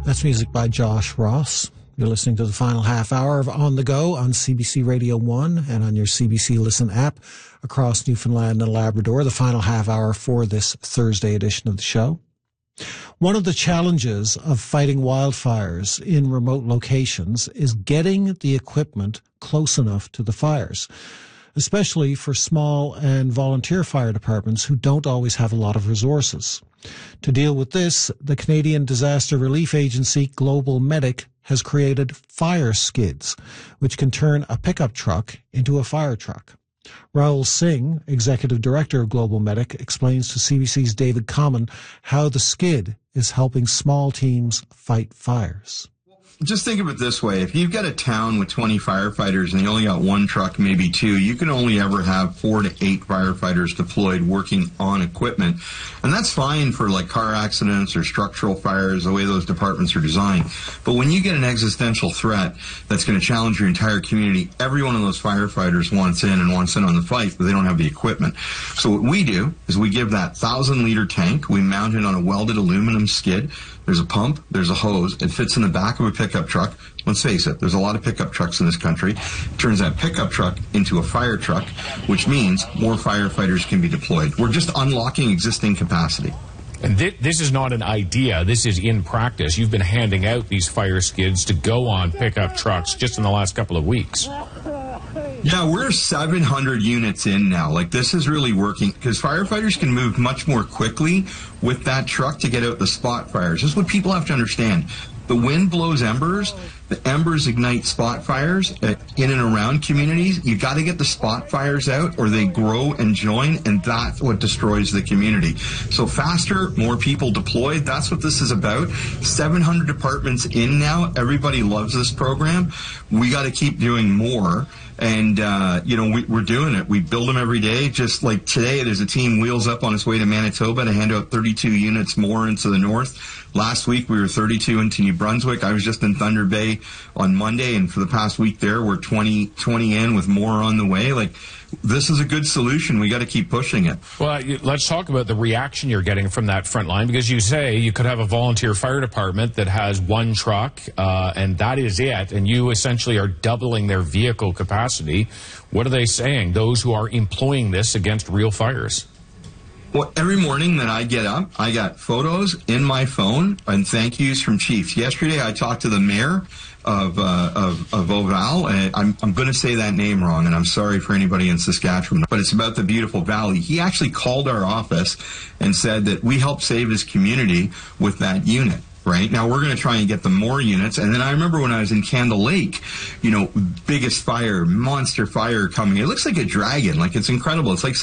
That's music by Josh Ross. You're listening to the final half hour of On the Go on CBC Radio 1 and on your CBC Listen app across Newfoundland and Labrador, the final half hour for this Thursday edition of the show. One of the challenges of fighting wildfires in remote locations is getting the equipment close enough to the fires, especially for small and volunteer fire departments who don't always have a lot of resources. To deal with this, the Canadian disaster relief agency Global Medic has created fire skids, which can turn a pickup truck into a fire truck. Rahul Singh, Executive Director of Global Medic, explains to CBC's David Common how the skid is helping small teams fight fires. Just think of it this way. If you've got a town with 20 firefighters and you only got one truck, maybe two, you can only ever have 4 to 8 firefighters deployed working on equipment. And that's fine for like car accidents or structural fires, the way those departments are designed. But when you get an existential threat that's going to challenge your entire community, every one of those firefighters wants in on the fight, but they don't have the equipment. So what we do is we give that 1,000-liter tank, we mount it on a welded aluminum skid. There's a pump, there's a hose, it fits in the back of a pickup truck. Let's face it, there's a lot of pickup trucks in this country. It turns that pickup truck into a fire truck, which means more firefighters can be deployed. We're just unlocking existing capacity. And this is not an idea, this is in practice. You've been handing out these fire skids to go on pickup trucks just in the last couple of weeks. Yeah, we're 700 units in now. Like, this is really working because firefighters can move much more quickly with that truck to get out the spot fires. This is what people have to understand. The wind blows embers. The embers ignite spot fires in and around communities. You got to get the spot fires out or they grow and join, and that's what destroys the community. So faster, more people deployed. That's what this is about. 700 departments in now. Everybody loves this program. We got to keep doing more. And, we're doing it. We build them every day. Just like today, there's a team wheels up on its way to Manitoba to hand out 32 units more into the north. Last week, we were 32 into New Brunswick. I was just in Thunder Bay on Monday, and for the past week there, we're 20 in with more on the way. Like, this is a good solution. We got to keep pushing it. Well, let's talk about the reaction you're getting from that front line, because you say you could have a volunteer fire department that has one truck, and that is it, and you essentially are doubling their vehicle capacity. What are they saying, those who are employing this against real fires? Well, every morning that I get up, I got photos in my phone and thank yous from chiefs. Yesterday, I talked to the mayor of Oval, and I'm going to say that name wrong, and I'm sorry for anybody in Saskatchewan, but it's about the beautiful valley. He actually called our office and said that we helped save his community with that unit. Right now, we're going to try and get them more units. And then I remember when I was in Candle Lake, biggest fire, monster fire coming. It looks like a dragon. Like, it's incredible. It's like